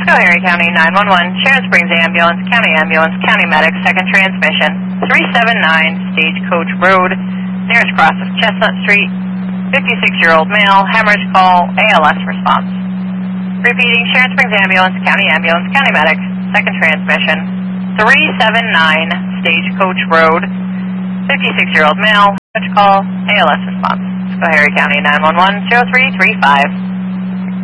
Schoharie County 911, Sharon Springs Ambulance, County Medic, second transmission, 379 Stagecoach Road, nearest cross of Chestnut Street, 56-year-old male, hemorrhage call, ALS response. Repeating, Sharon Springs Ambulance, County Medic, second transmission, 379 Stagecoach Road, 56-year-old male, hemorrhage call, ALS response. Schoharie County 911, 0335.